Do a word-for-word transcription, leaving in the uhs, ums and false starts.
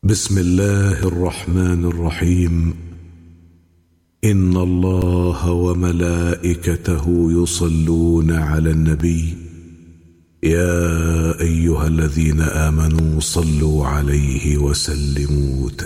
بسم الله الرحمن الرحيم. إن الله وملائكته يصلون على النبي يا أيها الذين آمنوا صلوا عليه وسلموا